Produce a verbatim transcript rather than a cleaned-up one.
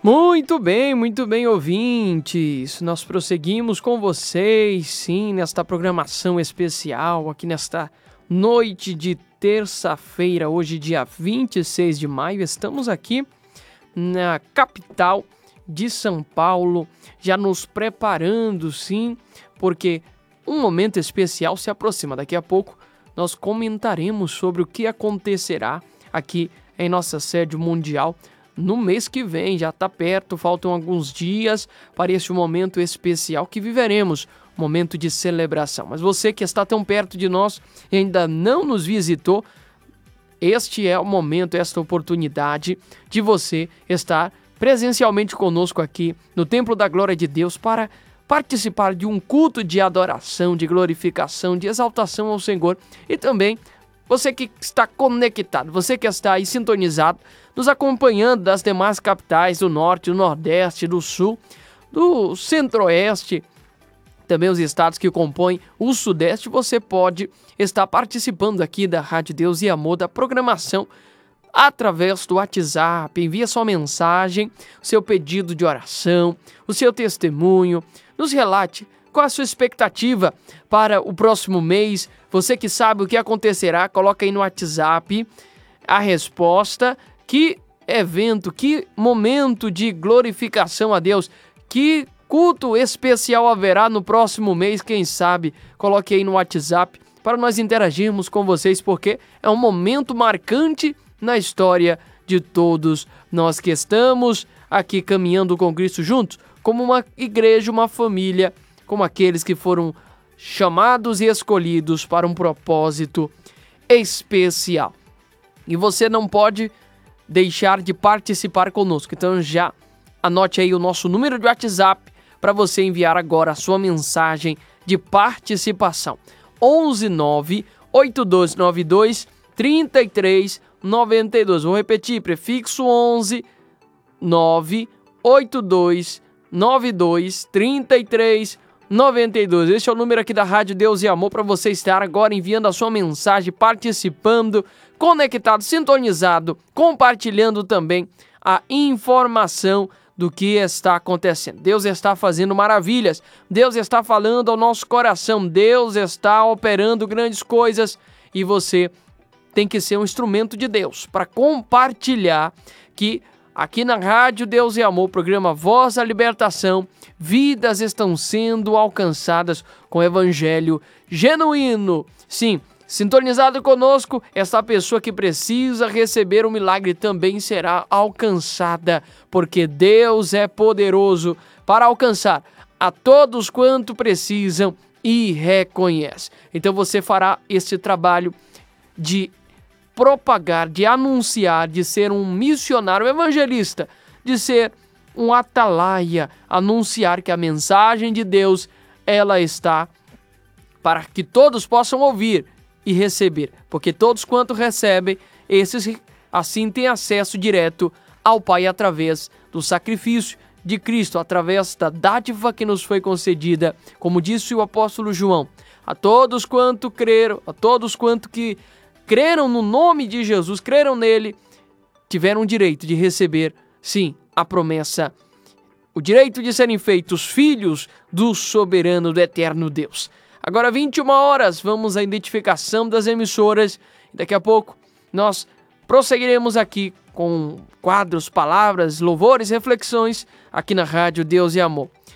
Muito bem, muito bem, ouvintes. Nós prosseguimos com vocês, sim, nesta programação especial, aqui nesta noite de terça-feira, hoje dia vinte e seis de maio. Estamos aqui na capital de São Paulo, já nos preparando, sim, porque um momento especial se aproxima. Daqui a pouco nós comentaremos sobre o que acontecerá aqui em nossa sede mundial no mês que vem. Já está perto, faltam alguns dias para este momento especial que viveremos, momento de celebração. Mas você que está tão perto de nós e ainda não nos visitou, este é o momento, esta oportunidade de você estar presencialmente conosco aqui no Templo da Glória de Deus para participar de um culto de adoração, de glorificação, de exaltação ao Senhor. E também você que está conectado, você que está aí sintonizado, nos acompanhando das demais capitais do Norte, do Nordeste, do Sul, do Centro-Oeste, também os estados que compõem o Sudeste, você pode estar participando aqui da Rádio Deus e Amor, da programação, através do WhatsApp. Envia sua mensagem, o seu pedido de oração, o seu testemunho, nos relate qual a sua expectativa para o próximo mês. Você que sabe o que acontecerá, coloca aí no WhatsApp a resposta. Que evento, que momento de glorificação a Deus, que culto especial haverá no próximo mês, quem sabe? Coloque aí no WhatsApp para nós interagirmos com vocês, porque é um momento marcante na história de todos nós que estamos aqui caminhando com Cristo juntos, como uma igreja, uma família, como aqueles que foram chamados e escolhidos para um propósito especial. E você não pode deixar de participar conosco. Então já anote aí o nosso número de WhatsApp para você enviar agora a sua mensagem de participação. onze nove oito dois nove dois três três nove dois. Vou repetir, prefixo onze nove oito dois nove dois três três nove dois. Este é o número aqui da Rádio Deus e Amor para você estar agora enviando a sua mensagem, participando, conectado, sintonizado, compartilhando também a informação do que está acontecendo. Deus está fazendo maravilhas, Deus está falando ao nosso coração, Deus está operando grandes coisas e você tem que ser um instrumento de Deus para compartilhar que aqui na Rádio Deus e Amor, programa Voz da Libertação, vidas estão sendo alcançadas com o Evangelho genuíno. Sim, sintonizado conosco, essa pessoa que precisa receber um milagre também será alcançada, porque Deus é poderoso para alcançar a todos quanto precisam e reconhece. Então você fará este trabalho de propagar, de anunciar, de ser um missionário evangelista, de ser um atalaia, anunciar que a mensagem de Deus, ela está para que todos possam ouvir e receber, porque todos quanto recebem, esses assim têm acesso direto ao Pai através do sacrifício de Cristo, através da dádiva que nos foi concedida, como disse o apóstolo João, a todos quanto creram, a todos quanto que creram no nome de Jesus, creram nele, tiveram o direito de receber, sim, a promessa, o direito de serem feitos filhos do soberano, do eterno Deus. Agora vinte e uma horas, vamos à identificação das emissoras. Daqui a pouco nós prosseguiremos aqui com quadros, palavras, louvores, reflexões aqui na Rádio Deus e Amor.